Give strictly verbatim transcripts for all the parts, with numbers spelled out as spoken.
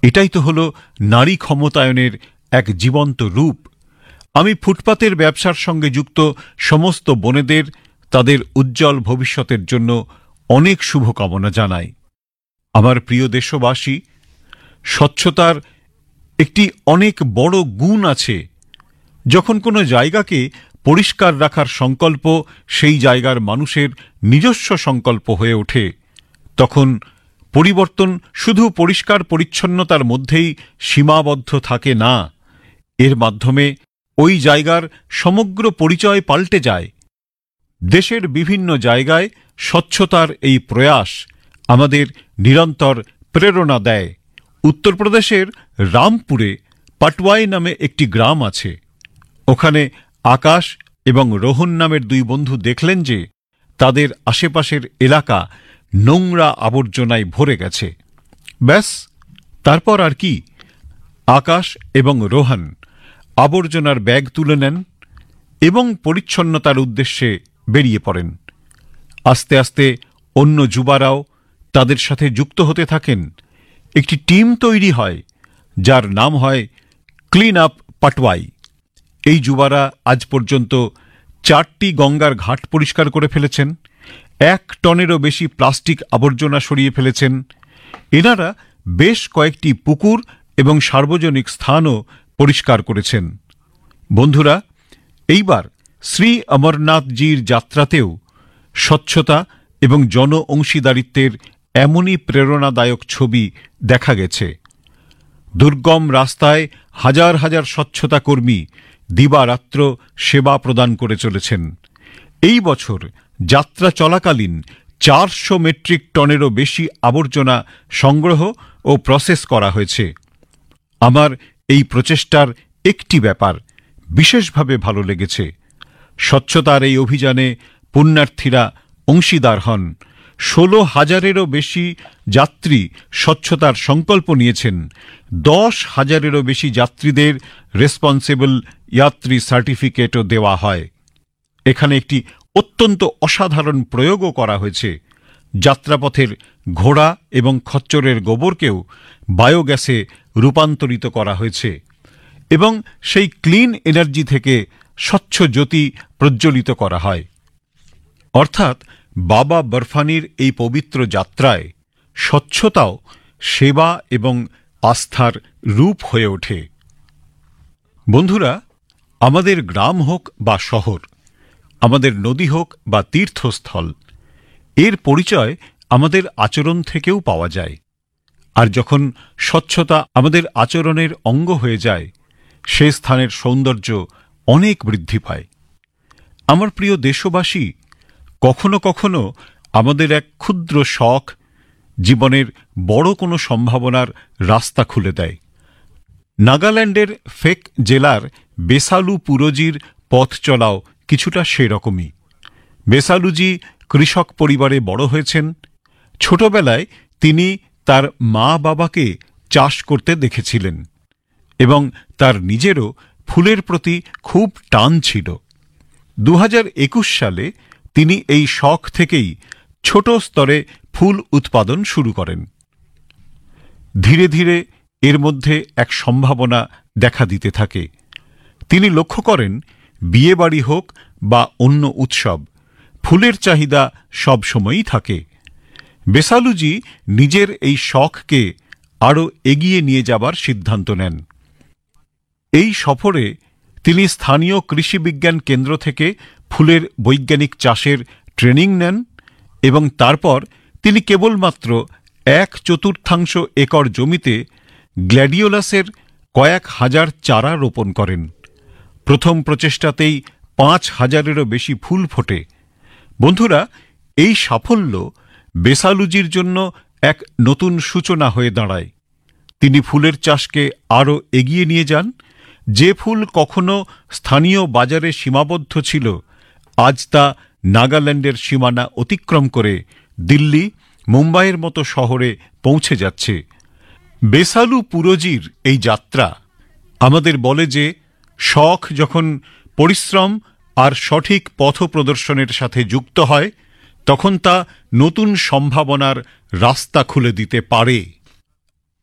এটাই তো হলো নারী ক্ষমতায়নের এক জীবন্ত রূপ। আমি ফুটপাতের ব্যবসার সঙ্গে যুক্ত সমস্ত বোনেদের তাদের উজ্জ্বল ভবিষ্যতের জন্য অনেক শুভকামনা জানাই। আমার প্রিয় দেশবাসী, স্বচ্ছতার একটি অনেক বড় গুণ আছে। যখন কোনো জায়গাকে পরিষ্কার রাখার সংকল্প সেই জায়গার মানুষের নিজস্ব সংকল্প হয়ে ওঠে, তখন পরিবর্তন শুধু পরিষ্কার পরিচ্ছন্নতার মধ্যেই সীমাবদ্ধ থাকে না, এর মাধ্যমে ওই জায়গার সমগ্র পরিচয় পাল্টে যায়। দেশের বিভিন্ন জায়গায় স্বচ্ছতার এই প্রয়াস আমাদের নিরন্তর প্রেরণা দেয়। উত্তরপ্রদেশের রামপুরে পাটওয়াই নামে একটি গ্রাম আছে। ওখানে আকাশ এবং রোহন নামের দুই বন্ধু দেখলেন যে তাদের আশেপাশের এলাকা নোংরা আবর্জনায় ভরে গেছে। ব্যাস, তারপর আর কি? আকাশ এবং রোহন আবর্জনার ব্যাগ তুলে নেন এবং পরিচ্ছন্নতার উদ্দেশ্যে বেরিয়ে পড়েন। আস্তে আস্তে অন্য যুবারাও তাদের সাথে যুক্ত হতে থাকেন। একটি টিম তৈরি হয় যার নাম হয় ক্লিন আপ পাটওয়াই। এই যুবারা আজ পর্যন্ত চারটি গঙ্গার ঘাট পরিষ্কার করে ফেলেছেন, এক টনেরও বেশি প্লাস্টিক আবর্জনা সরিয়ে ফেলেছেন। এনারা বেশ কয়েকটি পুকুর এবং সার্বজনিক স্থানও পরিষ্কার করেছেন। বন্ধুরা, এইবার শ্রী অমরনাথজির যাত্রাতেও স্বচ্ছতা এবং জন অংশীদারিত্বের এমনই প্রেরণাদায়ক ছবি দেখা গেছে। দুর্গম রাস্তায় হাজার হাজার স্বচ্ছতা কর্মী দিবারাত্র সেবা প্রদান করে চলেছেন। এই বছর যাত্রা চলাকালীন চারশো মেট্রিক টনেরও বেশি আবর্জনা সংগ্রহ ও প্রসেস করা হয়েছে। আমার এই প্রচেষ্টার একটি ব্যাপার বিশেষভাবে ভালো লেগেছে। স্বচ্ছতার এই অভিযানে পুণ্যার্থীরা অংশীদার হন। ষোলো হাজারেরও বেশি যাত্রী স্বচ্ছতার সংকল্প নিয়েছেন। দশ হাজারেরও বেশি যাত্রীদের রেসপন্সিবল যাত্রী সার্টিফিকেটও দেওয়া হয়। এখানে একটি অত্যন্ত অসাধারণ প্রয়োগও করা হয়েছে। যাত্রাপথের ঘোড়া এবং খচ্চরের গোবরকেও বায়োগ্যাসে রূপান্তরিত করা হয়েছে এবং সেই ক্লিন এনার্জি থেকে স্বচ্ছ জ্যোতি প্রজ্বলিত করা হয়। অর্থাৎ বাবা বরফানির এই পবিত্র যাত্রায় স্বচ্ছতাও সেবা এবং আস্থার রূপ হয়ে ওঠে। বন্ধুরা, আমাদের গ্রাম হোক বা শহর, আমাদের নদী হোক বা তীর্থস্থল, এর পরিচয় আমাদের আচরণ থেকেও পাওয়া যায়। আর যখন স্বচ্ছতা আমাদের আচরণের অঙ্গ হয়ে যায়, সে স্থানের সৌন্দর্য অনেক বৃদ্ধি পায়। আমার প্রিয় দেশবাসী, কখনো কখনো আমাদের এক ক্ষুদ্র শখ জীবনের বড় কোনো সম্ভাবনার রাস্তা খুলে দেয়। নাগাল্যান্ডের ফেক জেলার বেসালু পুরজির পথ চলাও কিছুটা সেরকমই। বেসালুজি কৃষক পরিবারে বড় হয়েছেন। ছোটবেলায় তিনি তার মা বাবাকে চাষ করতে দেখেছিলেন এবং তার নিজেরও ফুলের প্রতি খুব টান ছিল। দু হাজার একুশ সালে তিনি এই শখ থেকেই ছোট স্তরে ফুল উৎপাদন শুরু করেন। ধীরে ধীরে এর মধ্যে এক সম্ভাবনা দেখা দিতে থাকে। তিনি লক্ষ্য করেন, বিয়েবাড়ি হোক বা অন্য উৎসব, ফুলের চাহিদা সবসময়ই থাকে। বেসালুজি নিজের এই শখকে আরও এগিয়ে নিয়ে যাবার সিদ্ধান্ত নেন। এই সফরে তিনি স্থানীয় কৃষি বিজ্ঞান কেন্দ্র থেকে ফুলের বৈজ্ঞানিক চাষের ট্রেনিং নেন এবং তারপর তিনি কেবলমাত্র এক চতুর্থাংশ একর জমিতে গ্ল্যাডিওলাসের কয়েক হাজার চারা রোপণ করেন। প্রথম প্রচেষ্টাতেই পাঁচ হাজারেরও বেশি ফুল ফোটে। বন্ধুরা, এই সাফল্য বেসালুজির জন্য এক নতুন সূচনা হয়ে দাঁড়ায়। তিনি ফুলের চাষকে আরও এগিয়ে নিয়ে যান। যে ফুল কখনো স্থানীয় বাজারে সীমাবদ্ধ ছিল, আজ তা নাগাল্যান্ডের সীমানা অতিক্রম করে দিল্লি, মুম্বাইয়ের মতো শহরে পৌঁছে যাচ্ছে। বেসালু পুরজির এই যাত্রা আমাদের বলে যে শখ যখন পরিশ্রম আর সঠিক পথ প্রদর্শনের সাথে যুক্ত হয়, তখন তা নতুন সম্ভাবনার রাস্তা খুলে দিতে পারে।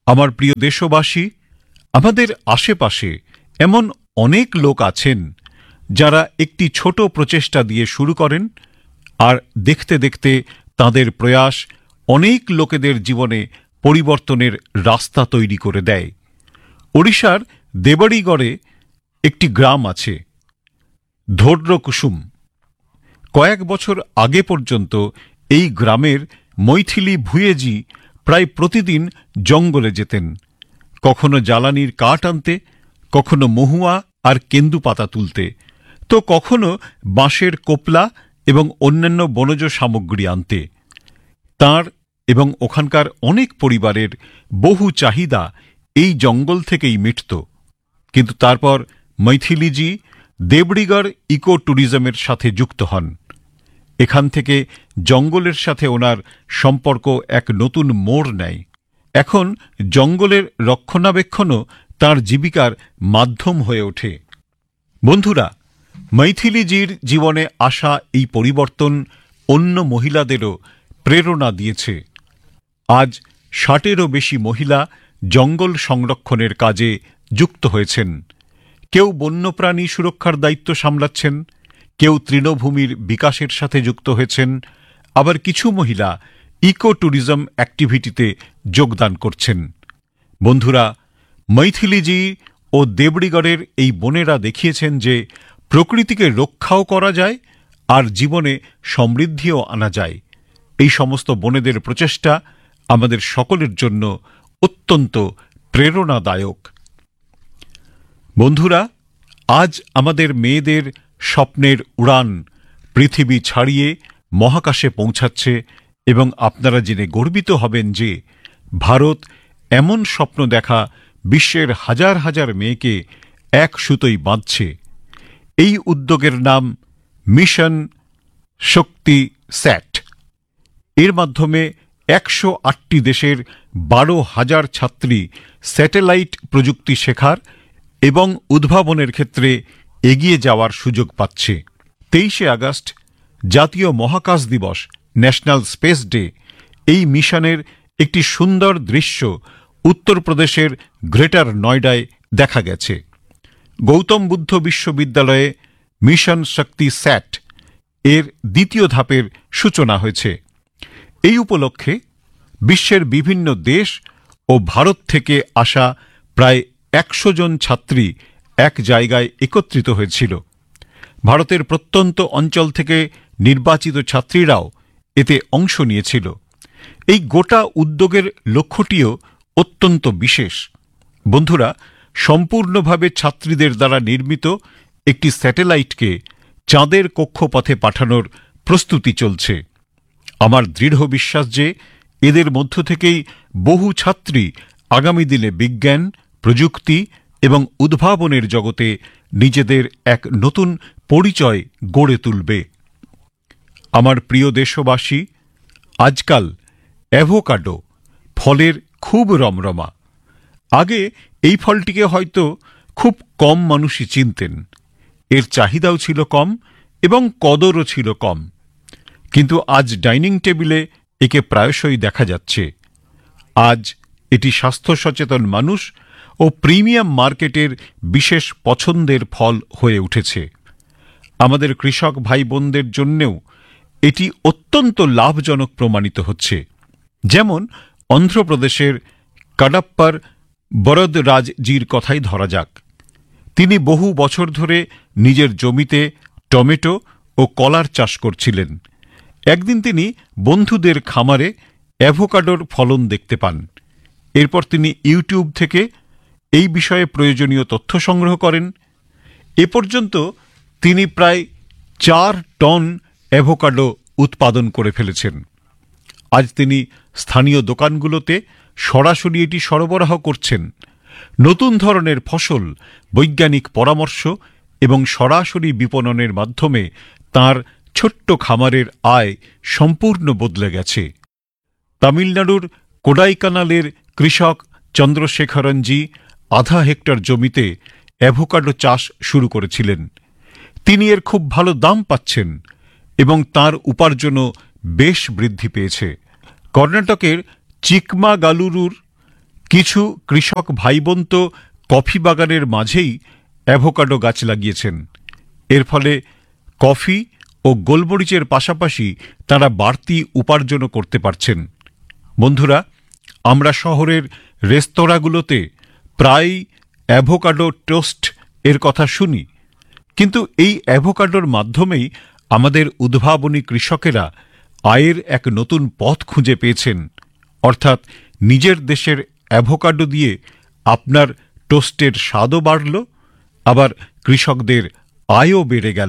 আমার প্রিয় দেশবাসী, আমাদের আশেপাশে এমন অনেক লোক আছেন যারা একটি ছোট প্রচেষ্টা দিয়ে শুরু করেন, আর দেখতে দেখতে তাদের প্রয়াস অনেক লোকেদের জীবনে পরিবর্তনের রাস্তা তৈরি করে দেয়। ওড়িশার দেবড়িগড়ে একটি গ্রাম আছে, ধোড্রকুসুম। কয়েক বছর আগে পর্যন্ত এই গ্রামের মৈথিলি ভুঁইয়েজি প্রায় প্রতিদিন জঙ্গলে যেতেন, কখনো জ্বালানির কাঠ আনতে, কখনো মহুয়া আর কেন্দু পাতা তুলতে, তো কখনো বাঁশের কোপলা এবং অন্যান্য বনজ সামগ্রী আনতে। তাঁর এবং ওখানকার অনেক পরিবারের বহু চাহিদা এই জঙ্গল থেকেই মিটত। কিন্তু তারপর মৈথিলিজি দেবড়িগড় ইকো ট্যুরিজমের সাথে যুক্ত হন। এখান থেকে জঙ্গলের সাথে ওনার সম্পর্ক এক নতুন মোড় নেয়। এখন জঙ্গলের রক্ষণাবেক্ষণও তাঁর জীবিকার মাধ্যম হয়ে ওঠে। বন্ধুরা, মৈথিলিজির জীবনে আসা এই পরিবর্তন অন্য মহিলাদেরও প্রেরণা দিয়েছে। আজ ষাটেরও বেশি মহিলা জঙ্গল সংরক্ষণের কাজে যুক্ত হয়েছেন। কেউ বন্যপ্রাণী সুরক্ষার দায়িত্ব সামলাচ্ছেন, কেউ তৃণভূমির বিকাশের সাথে যুক্ত হয়েছেন, আবার কিছু মহিলা ইকো ট্যুরিজম অ্যাক্টিভিটিতে যোগদান করছেন। বন্ধুরা, মৈথিলিজি ও দেবড়িগড়ের এই বোনেরা দেখিয়েছেন যে প্রকৃতিকে রক্ষাও করা যায় আর জীবনে সমৃদ্ধিও আনা যায়। এই সমস্ত বোনেদের প্রচেষ্টা আমাদের সকলের জন্য অত্যন্ত প্রেরণাদায়ক। বন্ধুরা, আজ আমাদের মেয়েদের স্বপ্নের উড়ান পৃথিবী ছাড়িয়ে মহাকাশে পৌঁছাচ্ছে, এবং আপনারা জেনে গর্বিত হবেন যে ভারত এমন স্বপ্ন দেখা বিশ্বের হাজার হাজার মেয়েকে এক সুতোয় বাঁধছে। এই উদ্যোগের নাম মিশন শক্তি স্যাট। এর মাধ্যমে একশো আটটি দেশের বারো হাজার ছাত্রী স্যাটেলাইট প্রযুক্তি শেখার এবং উদ্ভাবনের ক্ষেত্রে এগিয়ে যাওয়ার সুযোগ পাচ্ছে। তেইশে আগস্ট জাতীয় মহাকাশ দিবস, ন্যাশনাল স্পেস ডে, এই মিশনের একটি সুন্দর দৃশ্য উত্তরপ্রদেশের গ্রেটার নয়ডায় দেখা গেছে। গৌতম বুদ্ধ বিশ্ববিদ্যালয়ে মিশন শক্তি স্যাট এর দ্বিতীয় ধাপের সূচনা হয়েছে। এই উপলক্ষে বিশ্বের বিভিন্ন দেশ ও ভারত থেকে আসা প্রায় একশো জন ছাত্রী এক জায়গায় একত্রিত হয়েছিল। ভারতের প্রত্যন্ত অঞ্চল থেকে নির্বাচিত ছাত্রীরাও এতে অংশ নিয়েছিল। এই গোটা উদ্যোগের লক্ষ্যটিও অত্যন্ত বিশেষ। বন্ধুরা, সম্পূর্ণভাবে ছাত্রীদের দ্বারা নির্মিত একটি স্যাটেলাইটকে চাঁদের কক্ষপথে পাঠানোর প্রস্তুতি চলছে। আমার দৃঢ় বিশ্বাস যে এদের মধ্য থেকেই বহু ছাত্রী আগামী দিনে বিজ্ঞান, প্রযুক্তি এবং উদ্ভাবনের জগতে নিজেদের এক নতুন পরিচয় গড়ে তুলবে। আমার প্রিয় দেশবাসী, আজকাল অ্যাভোকাডো ফলের খুব রমরমা। আগে এই ফলটিকে হয়তো খুব কম মানুষই চিনতেন। এর চাহিদাও ছিল কম এবং কদরও ছিল কম। কিন্তু আজ ডাইনিং টেবিলে একে প্রায়শই দেখা যাচ্ছে। আজ এটি স্বাস্থ্য সচেতন মানুষ ও প্রিমিয়াম মার্কেটের বিশেষ পছন্দের ফল হয়ে উঠেছে। আমাদের কৃষক ভাই বোনদের জন্যেও এটি অত্যন্ত লাভজনক প্রমাণিত হচ্ছে। যেমন অন্ধ্রপ্রদেশের কাডাপ্পার বরদরাজজির কথাই ধরা যাক। তিনি বহু বছর ধরে নিজের জমিতে টমেটো ও কলার চাষ করছিলেন। একদিন তিনি বন্ধুদের খামারে অ্যাভোকাডোর ফলন দেখতে পান। এরপর তিনি ইউটিউব থেকে এই বিষয়ে প্রয়োজনীয় তথ্য সংগ্রহ করেন। এ পর্যন্ত তিনি প্রায় চার টন অ্যাভোকাডো উৎপাদন করে ফেলেছেন। আজ তিনি স্থানীয় দোকানগুলোতে সরাসরি এটি সরবরাহ করছেন। নতুন ধরনের ফসল, বৈজ্ঞানিক পরামর্শ এবং সরাসরি বিপণনের মাধ্যমে তার ছোট্ট খামারের আয় সম্পূর্ণ বদলে গেছে। তামিলনাড়ুর কোডাইকানালের কৃষক চন্দ্রশেখরনজি আধা হেক্টর জমিতে অ্যাভোকাডো চাষ শুরু করেছিলেন। তিনি এর খুব ভালো দাম পাচ্ছেন এবং তার উপার্জনও বেশ বৃদ্ধি পেয়েছে। কর্ণাটকের চিকমাগালুরুর কিছু কৃষক ভাই বোন তো কফি বাগানের মাঝেই অ্যাভোকাডো গাছ লাগিয়েছেন। এর ফলে কফি ও গোলমরিচের পাশাপাশি তারা বাড়তি উপার্জনও করতে পারছেন। বন্ধুরা, আমরা শহরের রেস্তোরাঁগুলোতে প্রায় অ্যাভোকাডো টোস্ট এর কথা শুনি, কিন্তু এই অ্যাভোকাডোর মাধ্যমেই আমাদের উদ্ভাবনী কৃষকেরা আয়ের এক নতুন পথ খুঁজে পেয়েছেন। অর্থাৎ নিজের দেশের অ্যাভোকাডো দিয়ে আপনার টোস্টের স্বাদও বাড়ল, আবার কৃষকদের আয়ও বেড়ে গেল।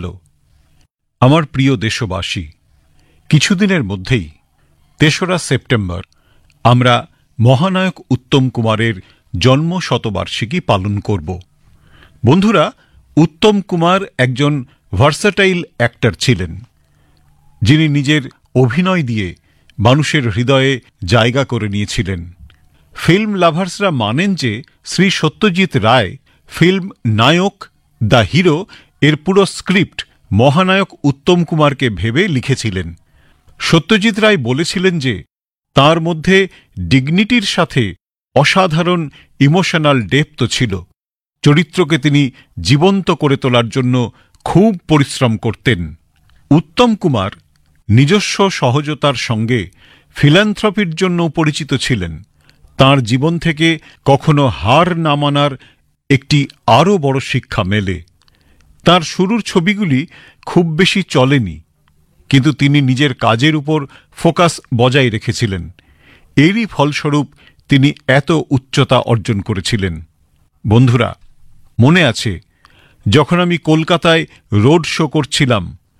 আমার প্রিয় দেশবাসী, কিছুদিনের মধ্যেই তেসরা সেপ্টেম্বর আমরা মহানায়ক উত্তম কুমারের জন্ম শতবার্ষিকী পালন করব। বন্ধুরা, উত্তম কুমার একজন ভার্সাটাইল অ্যাক্টর ছিলেন, যিনি নিজের অভিনয় দিয়ে মানুষের হৃদয়ে জায়গা করে নিয়েছিলেন। ফিল্ম লাভার্সরা মানেন যে Shri Satyajit Ray film Naik the hero এর পুরো স্ক্রিপ্ট মহানায়ক উত্তম কুমারকে ভেবে লিখেছিলেন। সত্যজিৎ রায় বলেছিলেন যে তার মধ্যে ডিগনিটির সাথে অসাধারণ ইমোশনাল ডেপথ ছিল। চরিত্রকে তিনি জীবন্ত করে তোলার জন্য খুব পরিশ্রম করতেন। উত্তম কুমার নিজস্ব সহজতার সঙ্গে ফিল্যান্থ্রপির জন্য পরিচিত ছিলেন। তাঁর জীবন থেকে কখনো হার না মানার একটি আরও বড় শিক্ষা মেলে। তাঁর শুরুর ছবিগুলি খুব বেশি চলেনি, কিন্তু তিনি নিজের কাজের উপর ফোকাস বজায় রেখেছিলেন। এরই ফলস্বরূপ তিনি এত উচ্চতা অর্জন করেছিলেন। বন্ধুরা, মনে আছে যখন আমি কলকাতায় রোড শো করছিলাম,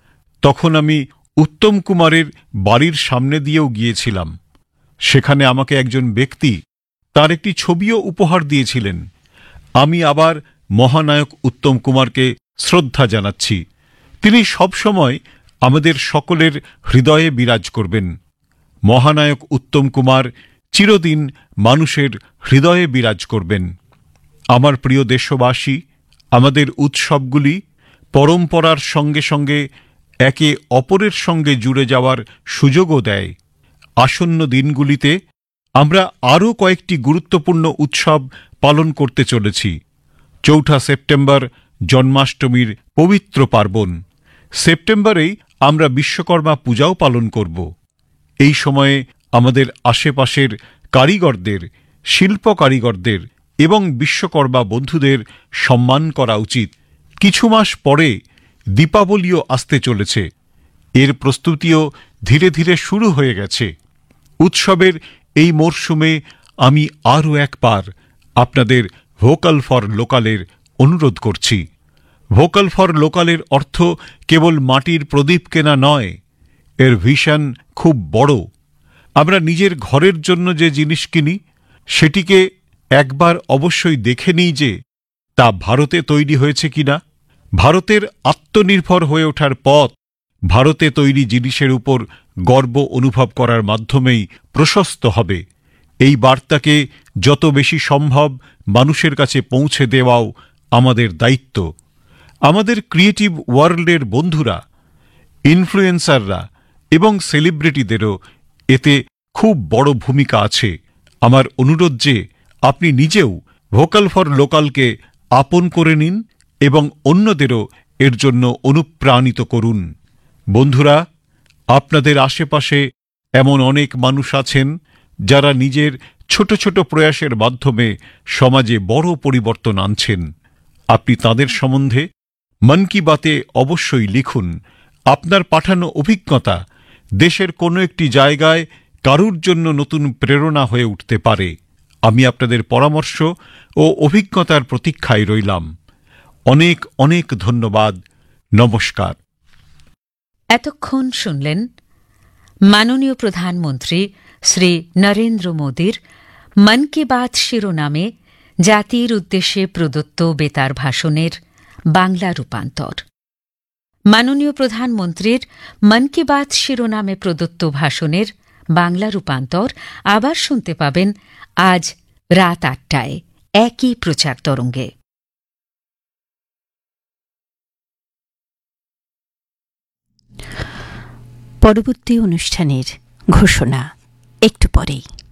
তখন আমি উত্তম কুমারের বাড়ির সামনে দিয়েও গিয়েছিলাম। সেখানে আমাকে একজন ব্যক্তি তার একটি ছবিও উপহার দিয়েছিলেন। আমি আবার মহানায়ক উত্তম কুমারকে শ্রদ্ধা জানাচ্ছি। তিনি সবসময় আমাদের সকলের হৃদয়ে বিরাজ করবেন। মহানায়ক উত্তম কুমার চিরদিন মানুষের হৃদয়ে বিরাজ করবেন। আমার প্রিয় দেশবাসী, আমাদের উৎসবগুলি পরম্পরার সঙ্গে সঙ্গে একে অপরের সঙ্গে জুড়ে যাওয়ার সুযোগও দেয়। আসন্ন দিনগুলিতে আমরা আরও কয়েকটি গুরুত্বপূর্ণ উৎসব পালন করতে চলেছি। চৌঠা সেপ্টেম্বর জন্মাষ্টমীর পবিত্র পার্বণ। সেপ্টেম্বরেই আমরা বিশ্বকর্মা পূজাও পালন করব। এই সময়ে আমাদের আশেপাশের কারিগরদের, শিল্প কারিগরদের এবং বিশ্বকর্মা বন্ধুদের সম্মান করা উচিত। কিছু মাস পরে দীপাবলিও আসতে চলেছে। এর প্রস্তুতিও ধীরে ধীরে শুরু হয়ে গেছে। উৎসবের এই মরশুমে আমি আরও একবার আপনাদের ভোকাল ফর লোকালের অনুরোধ করছি। ভোকাল ফর লোকালের অর্থ কেবল মাটির প্রদীপ কেনা নয়, এর ভিশন খুব বড়। আমরা নিজের ঘরের জন্য যে জিনিস কিনি, সেটিকে একবার অবশ্যই দেখে নিই যে তা ভারতে তৈরি হয়েছে কিনা। ভারতের আত্মনির্ভর হয়ে ওঠার পথ ভারতে তৈরি জিনিসের উপর গর্ব অনুভব করার মাধ্যমেই প্রশস্ত হবে। এই বার্তাকে যত বেশি সম্ভব মানুষের কাছে পৌঁছে দেওয়াও আমাদের দায়িত্ব। আমাদের ক্রিয়েটিভ ওয়ার্ল্ডের বন্ধুরা, ইনফ্লুয়েন্সাররা এবং সেলিব্রিটিদেরও এতে খুব বড় ভূমিকা আছে। আমার অনুরোধ যে আপনি নিজেও ভোকাল ফর লোকালকে আপন করে নিন এবং অন্যদেরও এর জন্য অনুপ্রাণিত করুন। বন্ধুরা, আপনাদের আশেপাশে এমন অনেক মানুষ আছেন যারা নিজের ছোট ছোট প্রয়াসের মাধ্যমে সমাজে বড় পরিবর্তন আনছেন। আপনি তাদের সম্বন্ধে মন কি বাতে অবশ্যই লিখুন। আপনার পাঠানো অভিজ্ঞতা দেশের কোনো একটি জায়গায় কারুর জন্য নতুন প্রেরণা হয়ে উঠতে পারে। আমি আপনাদের পরামর্শ ও অভিজ্ঞতার প্রতীক্ষায় রইলাম। অনেক অনেক ধন্যবাদ। নমস্কার। এতক্ষণ শুনলেন মাননীয় প্রধানমন্ত্রী শ্রী নরেন্দ্র মোদীর মন কি বাত শিরোনামে জাতির উদ্দেশ্যে প্রদত্ত বেতার ভাষণের বাংলা রূপান্তর। মাননীয় প্রধানমন্ত্রীর মন কি বাত শিরোনামে প্রদত্ত ভাষণের বাংলা রূপান্তর আবার শুনতে পাবেন আজ রাত আটটায় একই প্রচার তরঙ্গে। পরবর্তী অনুষ্ঠানের ঘোষণা একটু পরেই।